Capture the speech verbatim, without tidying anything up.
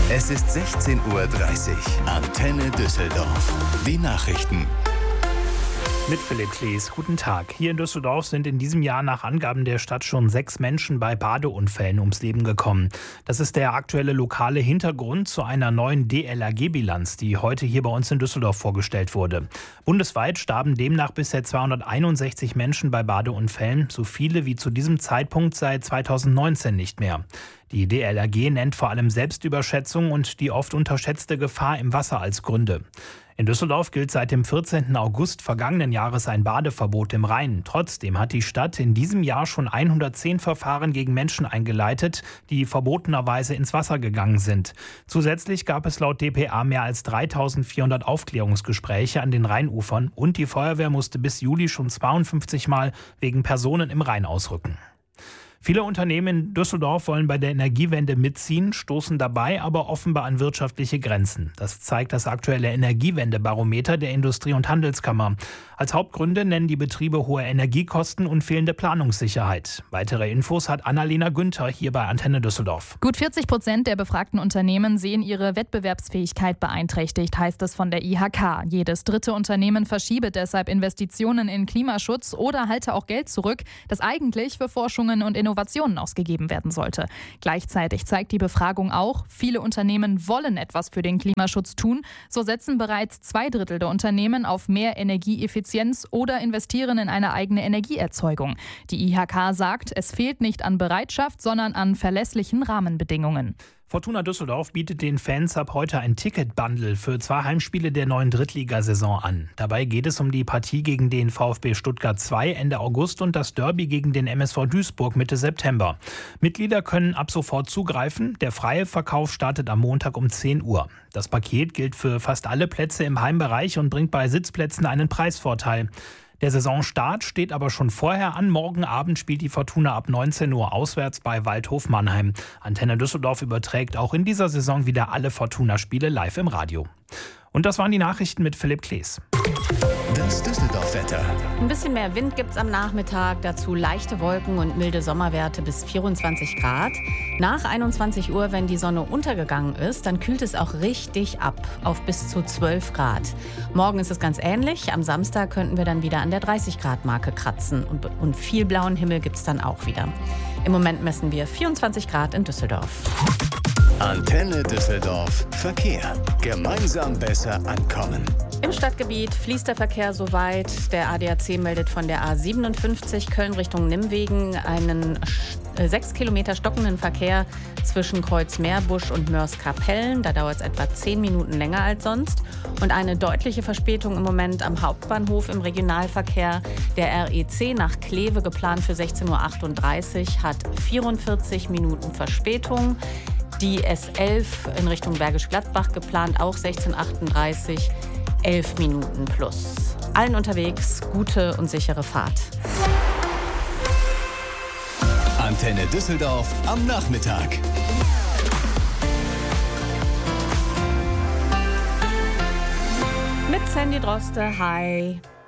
Es ist sechzehn Uhr dreißig. Antenne Düsseldorf. Die Nachrichten. Mit Philipp Klees. Guten Tag. Hier in Düsseldorf sind in diesem Jahr nach Angaben der Stadt schon sechs Menschen bei Badeunfällen ums Leben gekommen. Das ist der aktuelle lokale Hintergrund zu einer neuen D L R G-Bilanz, die heute hier bei uns in Düsseldorf vorgestellt wurde. Bundesweit starben demnach bisher zweihunderteinundsechzig Menschen bei Badeunfällen, so viele wie zu diesem Zeitpunkt seit zweitausendneunzehn nicht mehr. Die D L R G nennt vor allem Selbstüberschätzung und die oft unterschätzte Gefahr im Wasser als Gründe. In Düsseldorf gilt seit dem vierzehnten August vergangenen Jahres ein Badeverbot im Rhein. Trotzdem hat die Stadt in diesem Jahr schon hundertzehn Verfahren gegen Menschen eingeleitet, die verbotenerweise ins Wasser gegangen sind. Zusätzlich gab es laut D P A mehr als dreitausendvierhundert Aufklärungsgespräche an den Rheinufern und die Feuerwehr musste bis Juli schon zweiundfünfzig Mal wegen Personen im Rhein ausrücken. Viele Unternehmen in Düsseldorf wollen bei der Energiewende mitziehen, stoßen dabei aber offenbar an wirtschaftliche Grenzen. Das zeigt das aktuelle Energiewendebarometer der Industrie- und Handelskammer. Als Hauptgründe nennen die Betriebe hohe Energiekosten und fehlende Planungssicherheit. Weitere Infos hat Annalena Günther hier bei Antenne Düsseldorf. Gut vierzig Prozent der befragten Unternehmen sehen ihre Wettbewerbsfähigkeit beeinträchtigt, heißt es von der I H K. Jedes dritte Unternehmen verschiebe deshalb Investitionen in Klimaschutz oder halte auch Geld zurück, das eigentlich für Forschungen und Innovationen ausgegeben werden sollte. Gleichzeitig zeigt die Befragung auch, viele Unternehmen wollen etwas für den Klimaschutz tun. So setzen bereits zwei Drittel der Unternehmen auf mehr Energieeffizienz oder investieren in eine eigene Energieerzeugung. Die I H K sagt, es fehlt nicht an Bereitschaft, sondern an verlässlichen Rahmenbedingungen. Fortuna Düsseldorf bietet den Fans ab heute ein Ticket-Bundle für zwei Heimspiele der neuen Drittligasaison an. Dabei geht es um die Partie gegen den VfB Stuttgart zwei Ende August und das Derby gegen den M S V Duisburg Mitte September. Mitglieder können ab sofort zugreifen. Der freie Verkauf startet am Montag um zehn Uhr. Das Paket gilt für fast alle Plätze im Heimbereich und bringt bei Sitzplätzen einen Preisvorteil. Der Saisonstart steht aber schon vorher an. Morgen Abend spielt die Fortuna ab neunzehn Uhr auswärts bei Waldhof Mannheim. Antenne Düsseldorf überträgt auch in dieser Saison wieder alle Fortuna-Spiele live im Radio. Und das waren die Nachrichten mit Philipp Klees. Das Düsseldorf-Wetter. Ein bisschen mehr Wind gibt es am Nachmittag, dazu leichte Wolken und milde Sommerwerte bis vierundzwanzig Grad. Nach einundzwanzig Uhr, wenn die Sonne untergegangen ist, dann kühlt es auch richtig ab auf bis zu zwölf Grad. Morgen ist es ganz ähnlich. Am Samstag könnten wir dann wieder an der dreißig Grad Marke kratzen und, und viel blauen Himmel gibt es dann auch wieder. Im Moment messen wir vierundzwanzig Grad in Düsseldorf. Antenne Düsseldorf. Verkehr. Gemeinsam besser ankommen. Im Stadtgebiet fließt der Verkehr soweit. Der A D A C meldet von der A siebenundfünfzig Köln Richtung Nimwegen einen sechs Kilometer stockenden Verkehr zwischen Kreuz-Meerbusch und Mörs-Kapellen. Da dauert es etwa zehn Minuten länger als sonst. Und eine deutliche Verspätung im Moment am Hauptbahnhof im Regionalverkehr. Der R E C nach Kleve, geplant für sechzehn Uhr achtunddreißig, hat vierundvierzig Minuten Verspätung. Die S elf in Richtung Bergisch Gladbach, geplant auch sechzehn Uhr achtunddreißig, elf Minuten plus. Allen unterwegs gute und sichere Fahrt. Antenne Düsseldorf am Nachmittag. Mit Sandy Droste, hi.